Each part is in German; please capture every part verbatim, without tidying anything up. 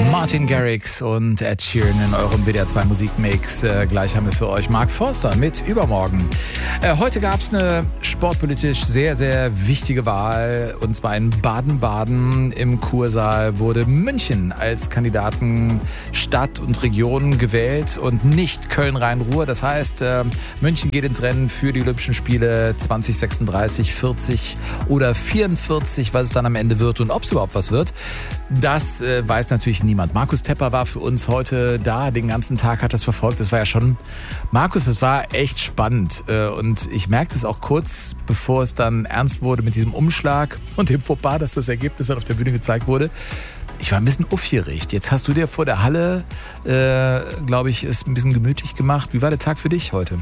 Martin Garrix und Ed Sheeran in eurem W D R zwei Musikmix. Äh, gleich haben wir für euch Mark Forster mit Übermorgen. Äh, heute gab es eine sportpolitisch sehr, sehr wichtige Wahl. Und zwar in Baden-Baden. Im Kursaal wurde München als Kandidatenstadt und Region gewählt und nicht Köln-Rhein-Ruhr. Das heißt, äh, München geht ins Rennen für die Olympischen Spiele zwanzig sechsunddreißig, vierzig oder vierundvierzig, was es dann am Ende wird und ob es überhaupt was wird. Das äh, weiß natürlich niemand. Markus Tepper war für uns heute da, den ganzen Tag hat das verfolgt. Das war ja schon, Markus, das war echt spannend. Äh, und ich merkte es auch kurz, bevor es dann ernst wurde mit diesem Umschlag und dem Fauxpas, dass das Ergebnis dann auf der Bühne gezeigt wurde. Ich war ein bisschen aufgeregt. Jetzt hast du dir vor der Halle, äh, glaube ich, es ein bisschen gemütlich gemacht. Wie war der Tag für dich heute?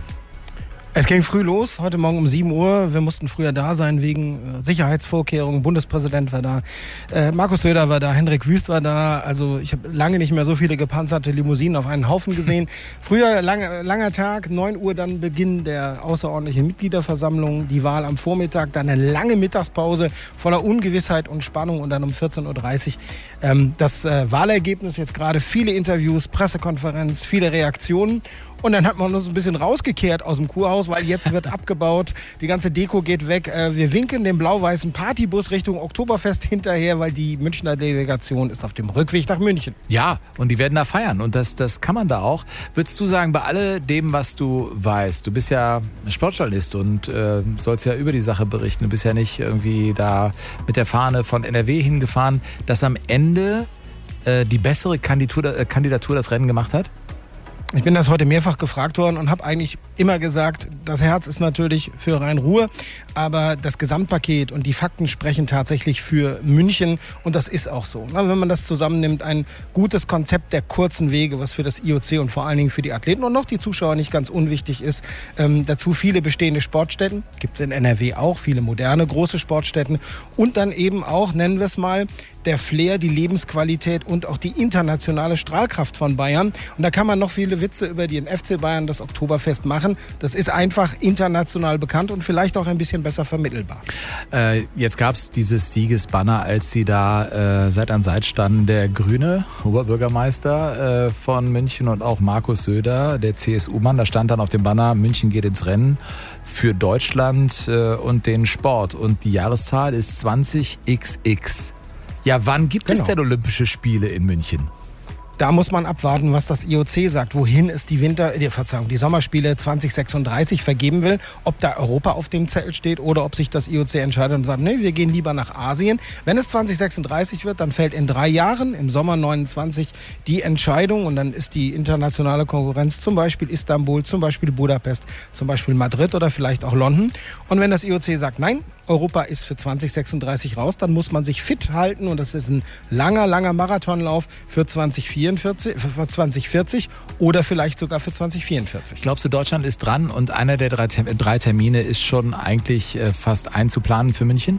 Es ging früh los, heute Morgen um sieben Uhr. Wir mussten früher da sein wegen Sicherheitsvorkehrungen. Bundespräsident war da, äh, Markus Söder war da, Hendrik Wüst war da. Also ich habe lange nicht mehr so viele gepanzerte Limousinen auf einen Haufen gesehen. Früher lang, langer Tag, neun Uhr dann Beginn der außerordentlichen Mitgliederversammlung, die Wahl am Vormittag, dann eine lange Mittagspause voller Ungewissheit und Spannung und dann um vierzehn Uhr dreißig ähm, das äh, Wahlergebnis. Jetzt gerade viele Interviews, Pressekonferenz, viele Reaktionen. Und dann hat man uns ein bisschen rausgekehrt aus dem Kurhaus, weil jetzt wird abgebaut, die ganze Deko geht weg. Wir winken dem blau-weißen Partybus Richtung Oktoberfest hinterher, weil die Münchner Delegation ist auf dem Rückweg nach München. Ja, und die werden da feiern und das, das kann man da auch. Würdest du sagen, bei all dem, was du weißt, du bist ja Sportjournalist und äh, sollst ja über die Sache berichten, du bist ja nicht irgendwie da mit der Fahne von N R W hingefahren, dass am Ende äh, die bessere Kandidatur, äh, Kandidatur das Rennen gemacht hat? Ich bin das heute mehrfach gefragt worden und habe eigentlich immer gesagt, das Herz ist natürlich für Rhein-Ruhr, aber das Gesamtpaket und die Fakten sprechen tatsächlich für München und das ist auch so. Wenn man das zusammennimmt, ein gutes Konzept der kurzen Wege, was für das I O C und vor allen Dingen für die Athleten und noch die Zuschauer nicht ganz unwichtig ist. Ähm, dazu viele bestehende Sportstätten, gibt es in N R W auch, viele moderne, große Sportstätten und dann eben auch, nennen wir es mal, der Flair, die Lebensqualität und auch die internationale Strahlkraft von Bayern. Und da kann man noch viele Witze über den F C Bayern, das Oktoberfest machen. Das ist einfach international bekannt und vielleicht auch ein bisschen besser vermittelbar. Äh, jetzt gab es dieses Siegesbanner, als sie da äh, Seit an Seit standen, der grüne Oberbürgermeister äh, von München und auch Markus Söder, der C S U-Mann. Da stand dann auf dem Banner, München geht ins Rennen für Deutschland äh, und den Sport. Und die Jahreszahl ist zwanzig X X. Ja, wann gibt genau. es denn Olympische Spiele in München? Da muss man abwarten, was das I O C sagt, wohin es die Winter, die, Verzeihung, die Sommerspiele zwanzig sechsunddreißig vergeben will, ob da Europa auf dem Zettel steht oder ob sich das I O C entscheidet und sagt, nee, wir gehen lieber nach Asien. Wenn es zwanzig sechsunddreißig wird, dann fällt in drei Jahren, im Sommer neunundzwanzig, die Entscheidung und dann ist die internationale Konkurrenz zum Beispiel Istanbul, zum Beispiel Budapest, zum Beispiel Madrid oder vielleicht auch London. Und wenn das I O C sagt, nein, Europa ist für zwanzig sechsunddreißig raus, dann muss man sich fit halten und das ist ein langer, langer Marathonlauf für zwanzig vierundvierzig, für zwanzig vierzig oder vielleicht sogar für zwanzig vierundvierzig. Glaubst du, Deutschland ist dran und einer der drei, drei Termine ist schon eigentlich fast einzuplanen für München?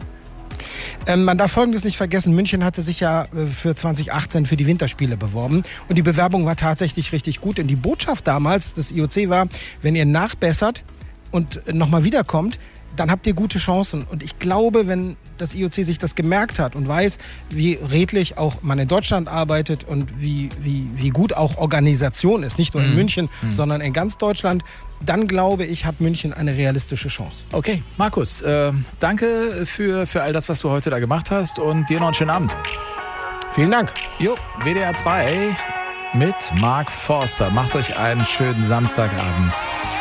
Ähm, man darf Folgendes nicht vergessen, München hatte sich ja äh, für zwanzig achtzehn für die Winterspiele beworben und die Bewerbung war tatsächlich richtig gut und die Botschaft damals des I O C war, wenn ihr nachbessert und äh, nochmal wiederkommt, dann habt ihr gute Chancen. Und ich glaube, wenn das I O C sich das gemerkt hat und weiß, wie redlich auch man in Deutschland arbeitet und wie, wie, wie gut auch Organisation ist, nicht nur in mhm. München, mhm. sondern in ganz Deutschland, dann glaube ich, hat München eine realistische Chance. Okay, Markus, äh, danke für, für all das, was du heute da gemacht hast und dir noch einen schönen Abend. Vielen Dank. Jo, W D R zwei mit Mark Forster. Macht euch einen schönen Samstagabend.